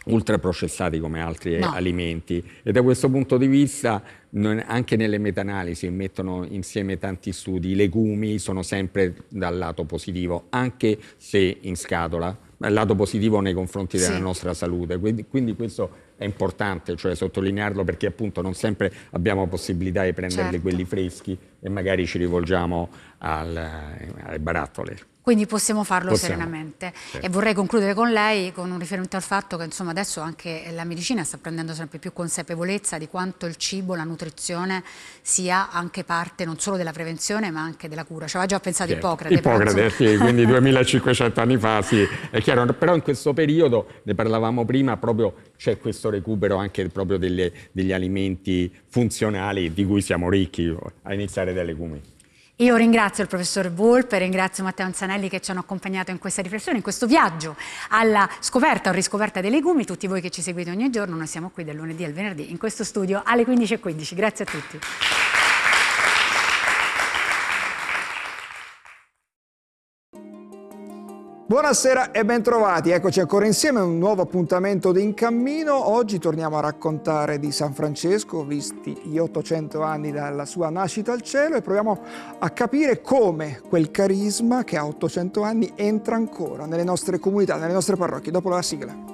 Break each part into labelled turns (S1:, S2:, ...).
S1: ultraprocessati come altri alimenti, e da questo punto di vista anche nelle meta-analisi mettono insieme tanti studi, i legumi sono sempre dal lato positivo, anche se in scatola, il lato positivo nei confronti della nostra salute, quindi questo è importante, cioè sottolinearlo, perché appunto non sempre abbiamo possibilità di prenderli quelli freschi e magari ci rivolgiamo alle barattole.
S2: Quindi possiamo farlo serenamente. E vorrei concludere con lei con un riferimento al fatto che insomma adesso anche la medicina sta prendendo sempre più consapevolezza di quanto il cibo, la nutrizione sia anche parte non solo della prevenzione ma anche della cura. Ci aveva già pensato Ippocrate.
S1: Ippocrate, sì, quindi 2500 anni fa, sì, è chiaro. Però in questo periodo, ne parlavamo prima, proprio c'è questo recupero anche proprio degli alimenti funzionali di cui siamo ricchi, a iniziare dai legumi.
S2: Io ringrazio il professor Volpe, ringrazio Matteo Anzanelli che ci hanno accompagnato in questa riflessione, in questo viaggio alla scoperta o riscoperta dei legumi. Tutti voi che ci seguite ogni giorno, noi siamo qui dal lunedì al venerdì in questo studio alle 15:15. Grazie a tutti.
S3: Buonasera e bentrovati, eccoci ancora insieme a un nuovo appuntamento di In Cammino. Oggi torniamo a raccontare di San Francesco, visti gli 800 anni dalla sua nascita al cielo, e proviamo a capire come quel carisma che ha 800 anni entra ancora nelle nostre comunità, nelle nostre parrocchie, dopo la sigla.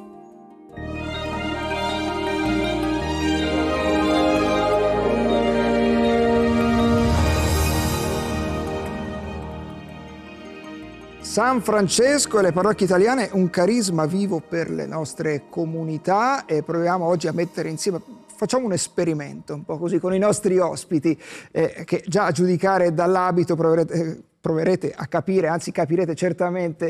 S3: San Francesco e le parrocchie italiane, un carisma vivo per le nostre comunità, e proviamo oggi a mettere insieme, facciamo un esperimento un po' così con i nostri ospiti, che già a giudicare dall'abito proverete a capire, anzi capirete certamente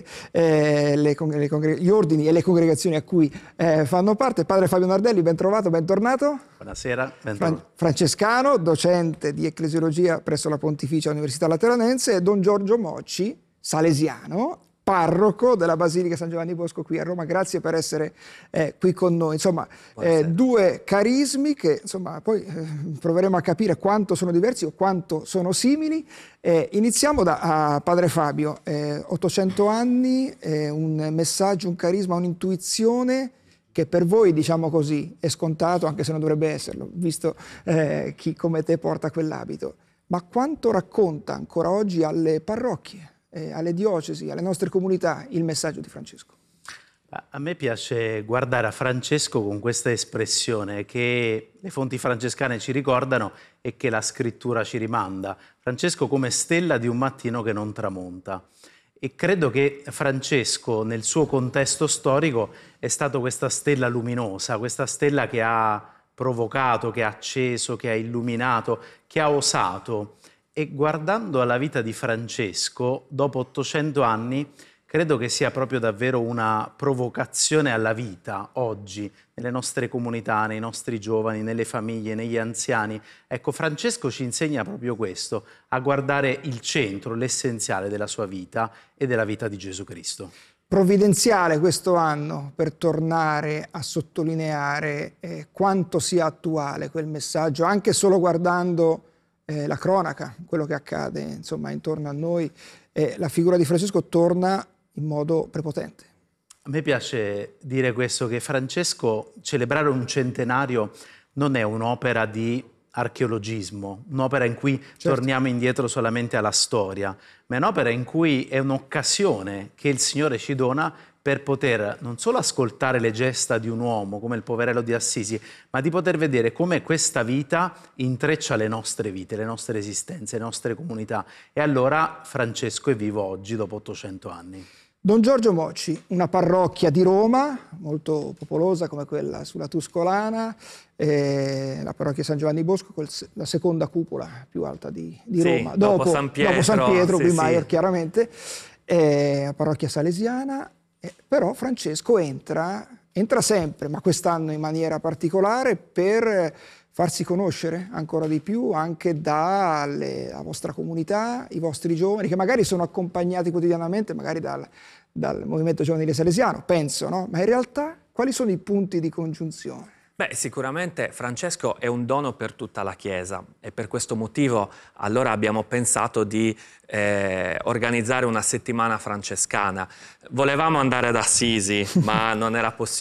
S3: gli ordini e le congregazioni a cui fanno parte. Padre Fabio Nardelli, ben trovato, bentornato.
S4: Buonasera, bentornato.
S3: Francescano, docente di ecclesiologia presso la Pontificia Università Lateranense, e Don Giorgio Mocci, salesiano, parroco della Basilica San Giovanni Bosco qui a Roma. Grazie per essere qui con noi. Insomma, due carismi che insomma poi proveremo a capire quanto sono diversi o quanto sono simili. Iniziamo da Padre Fabio. 800 anni, un messaggio, un carisma, un'intuizione che per voi, diciamo così, è scontato, anche se non dovrebbe esserlo, visto chi come te porta quell'abito. Ma quanto racconta ancora oggi alle parrocchie, alle diocesi, alle nostre comunità, il messaggio di Francesco?
S4: A me piace guardare a Francesco con questa espressione che le fonti francescane ci ricordano e che la scrittura ci rimanda. Francesco come stella di un mattino che non tramonta. E credo che Francesco nel suo contesto storico è stato questa stella luminosa, questa stella che ha provocato, che ha acceso, che ha illuminato, che ha osato. E guardando alla vita di Francesco, dopo 800 anni, credo che sia proprio davvero una provocazione alla vita oggi, nelle nostre comunità, nei nostri giovani, nelle famiglie, negli anziani. Ecco, Francesco ci insegna proprio questo, a guardare il centro, l'essenziale della sua vita e della vita di Gesù Cristo.
S3: Provvidenziale questo anno per tornare a sottolineare quanto sia attuale quel messaggio, anche solo guardando la cronaca, quello che accade insomma intorno a noi, la figura di Francesco torna in modo prepotente.
S4: A me piace dire questo, che Francesco, celebrare un centenario non è un'opera di archeologismo, un'opera in cui torniamo indietro solamente alla storia, ma è un'opera in cui è un'occasione che il Signore ci dona per poter non solo ascoltare le gesta di un uomo come il poverello di Assisi, ma di poter vedere come questa vita intreccia le nostre vite, le nostre esistenze, le nostre comunità. E allora Francesco è vivo oggi, dopo 800 anni.
S3: Don Giorgio Mocci, una parrocchia di Roma, molto popolosa come quella sulla Tuscolana, la parrocchia San Giovanni Bosco, la seconda cupola più alta di Roma,
S5: dopo San Pietro,
S3: Queen Maior, chiaramente, la parrocchia salesiana. Però Francesco entra sempre, ma quest'anno in maniera particolare, per farsi conoscere ancora di più anche dalla vostra comunità, i vostri giovani, che magari sono accompagnati quotidianamente, magari dal movimento giovanile salesiano, penso, no? Ma in realtà quali sono i punti di congiunzione?
S5: Beh, sicuramente Francesco è un dono per tutta la Chiesa, e per questo motivo allora abbiamo pensato di organizzare una settimana francescana. Volevamo andare ad Assisi, ma non era possibile.